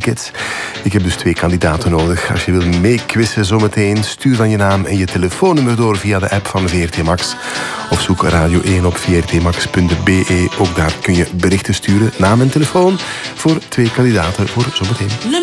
tickets. Ik heb dus 2 kandidaten nodig. Als je wil meequizzen zometeen, stuur dan je naam en je telefoonnummer door via de app van VRT Max. Of zoek Radio 1 op vrtmax.be. Ook daar kun je berichten sturen, naam en telefoon, voor 2 kandidaten voor zometeen.